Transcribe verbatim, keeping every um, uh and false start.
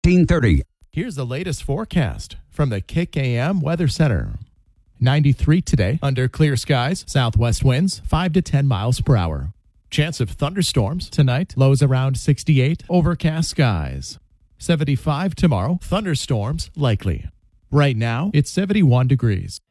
eighteen thirty. Here's the latest forecast from the Kick A M Weather Center. ninety-three today, under clear skies, southwest winds five to ten miles per hour. Chance of thunderstorms tonight, lows around sixty-eight, overcast skies. seventy-five tomorrow, thunderstorms likely. Right now, it's seventy-one degrees.